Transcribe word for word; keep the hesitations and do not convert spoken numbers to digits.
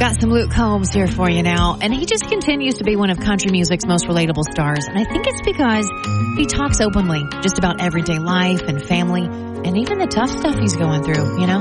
Got some Luke Combs here for you now, and he just continues to be one of country music's most relatable stars, and I think it's because he talks openly just about everyday life and family and even the tough stuff he's going through, you know?